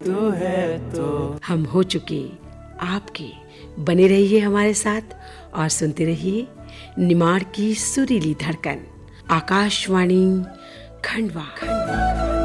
तू है तो। हम हो चुके आपके, बने रहिए हमारे साथ और सुनते रहिए निमाड़ की सुरीली धड़कन, आकाशवाणी खंडवा।